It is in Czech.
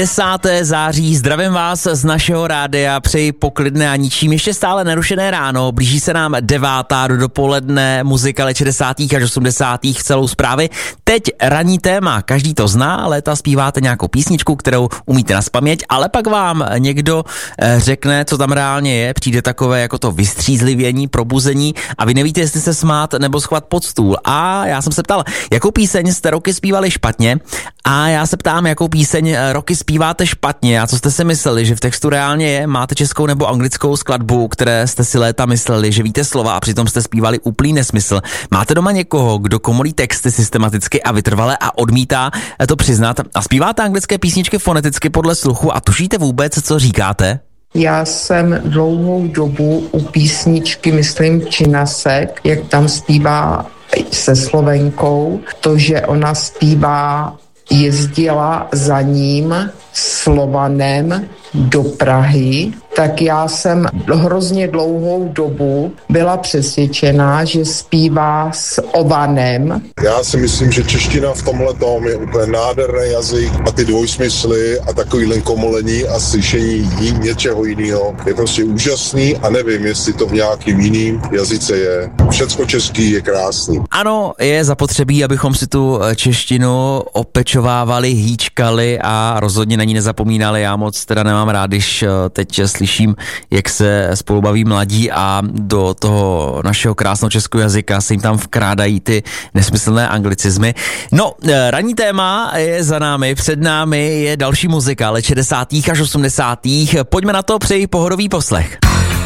10. září, zdravím vás z našeho rádia, přeji poklidné a ničím ještě stále nerušené ráno, blíží se nám 9. do dopoledne, muzika let 60. až 80. celou zprávy. Teď ranní téma, každý to zná, léta zpíváte nějakou písničku, kterou umíte nazpaměť, ale pak vám někdo řekne, co tam reálně je, přijde takové jako to vystřízlivění, probuzení a vy nevíte, jestli se smát nebo schovat pod stůl. A já jsem se ptal, jakou píseň jste roky zpívali špatně a já se ptám, jakou píseň roky zpíváte špatně a co jste si mysleli, že v textu reálně je, máte českou nebo anglickou skladbu, které jste si léta mysleli, že víte slova a přitom jste zpívali úplný nesmysl. Máte doma někoho, kdo komolí texty systematicky a vytrvale a odmítá to přiznat a zpíváte anglické písničky foneticky podle sluchu a tušíte vůbec, co říkáte? Já jsem dlouhou dobu u písničky, myslím, Činasek, jak tam zpívá se Slovenkou, to, že ona zpívá, jezdila za ním Slovanem do Prahy, tak já jsem hrozně dlouhou dobu byla přesvědčená, že zpívá s Ovanem. Já si myslím, že čeština v tomhle tom je úplně nádherný jazyk a ty dvojsmysly a takovýhle komolení a slyšení něčeho jiného je prostě úžasný a nevím, jestli to v nějakým jiným jazyce je. Všecko český je krásný. Ano, je zapotřebí, abychom si tu češtinu opečovávali, hýčkali a rozhodně na ní nezapomínali. Já moc teda nemám rád, když teď slyším, jak se spolu baví mladí a do toho našeho krásného českého jazyka se jim tam vkrádají ty nesmyslné anglicizmy. No, ranní téma je za námi, před námi je další muzika, ale 60. až 80. Pojďme na to, přeji pohodový poslech.